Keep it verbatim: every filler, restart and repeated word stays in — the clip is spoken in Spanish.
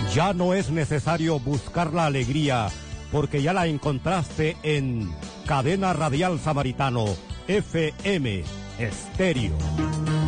Ya no es necesario buscar la alegría, porque ya la encontraste en Cadena Radial Samaritano, F M Estéreo.